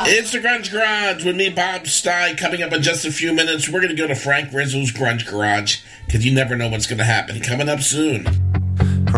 It's the Grunge Garage with me, Bob Stein. Coming up in just a few minutes, we're going to go to Frank Rizzo's Grunge Garage because you never know what's going to happen. Coming up soon.